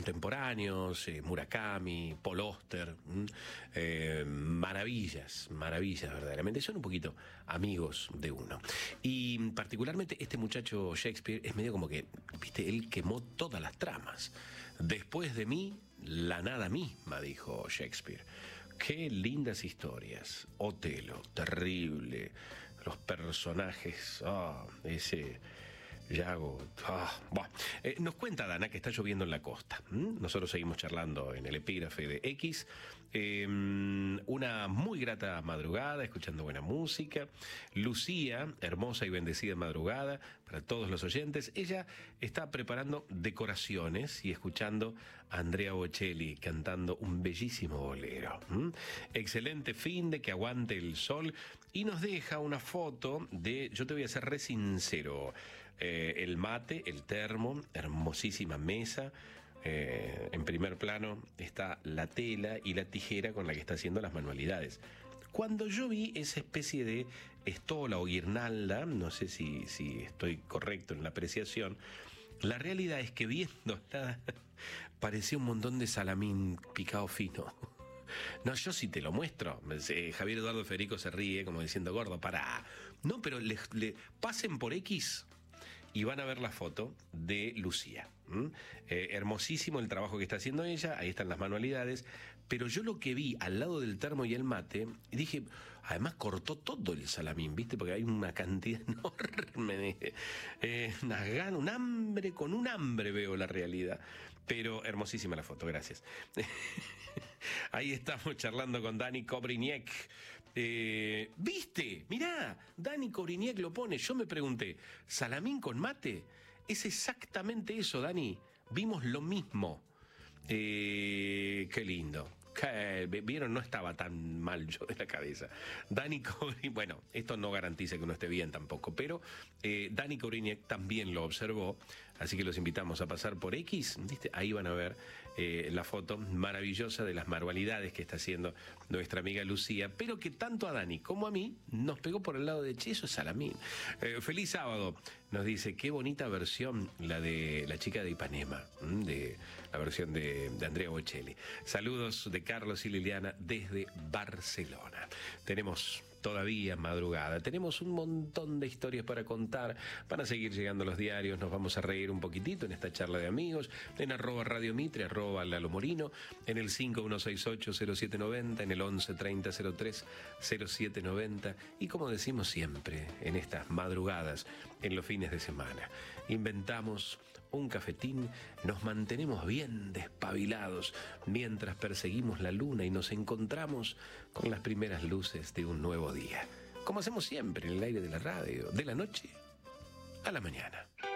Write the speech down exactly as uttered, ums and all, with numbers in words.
contemporáneos, eh, Murakami, Paul Auster, eh, maravillas, maravillas verdaderamente, son un poquito amigos de uno. Y particularmente este muchacho Shakespeare es medio como que, viste, él quemó todas las tramas. Después de mí, la nada misma, dijo Shakespeare. Qué lindas historias. Otelo, terrible. Los personajes, ah, oh, ese Yago. Ah, bueno. eh, nos cuenta Dana que está lloviendo en la costa. ¿Mm? Nosotros seguimos charlando en el epígrafe de X. Eh, una muy grata madrugada, escuchando buena música. Lucía, hermosa y bendecida madrugada para todos los oyentes. Ella está preparando decoraciones y escuchando a Andrea Bocelli cantando un bellísimo bolero. ¿Mm? Excelente fin de que aguante el sol. Y nos deja una foto de, yo te voy a ser re sincero, eh, el mate, el termo, hermosísima mesa. Eh, en primer plano está la tela y la tijera con la que está haciendo las manualidades. Cuando yo vi esa especie de estola o guirnalda, no sé si, si estoy correcto en la apreciación, la realidad es que viéndola parecía un montón de salamín picado fino. No, yo sí te lo muestro. Eh, Javier Eduardo Federico se ríe como diciendo, gordo, pará. No, pero le, le pasen por X y van a ver la foto de Lucía. ¿Mm? Eh, hermosísimo el trabajo que está haciendo ella, ahí están las manualidades, pero yo lo que vi al lado del termo y el mate, y dije, además cortó todo el salamín, ¿viste? Porque hay una cantidad enorme de... Eh, unas ganas, un hambre, con un hambre veo la realidad, pero hermosísima la foto, gracias. Ahí estamos charlando con Dani Cobriniec. Eh, ¿Viste? Mirá, Dani Cobriniec lo pone. Yo me pregunté, ¿salamín con mate? Es exactamente eso, Dani. Vimos lo mismo. Eh, qué lindo. Que, vieron, no estaba tan mal yo de la cabeza. Dani Cobriniec, bueno, esto no garantiza que uno esté bien tampoco, pero eh, Dani Cobriniec también lo observó, así que los invitamos a pasar por X, ¿viste? Ahí van a ver eh, la foto maravillosa de las manualidades que está haciendo nuestra amiga Lucía, pero que tanto a Dani como a mí nos pegó por el lado de, che, eso es salamín. Eh, feliz sábado, nos dice, qué bonita versión la de la chica de Ipanema, de la versión de, de Andrea Bocelli. Saludos de Carlos y Liliana desde Barcelona. Tenemos todavía madrugada, tenemos un montón de historias para contar, van a seguir llegando los diarios, nos vamos a reír un poquitito en esta charla de amigos, en arroba Radio Mitre, arroba Lalo Morino, en el cinco uno seis ocho cero siete nueve cero, en el once treinta cero tres cero siete noventa, y como decimos siempre en estas madrugadas, en los fines de semana, inventamos un cafetín, nos mantenemos bien despabilados mientras perseguimos la luna y nos encontramos con las primeras luces de un nuevo día, como hacemos siempre en el aire de la radio, de la noche a la mañana.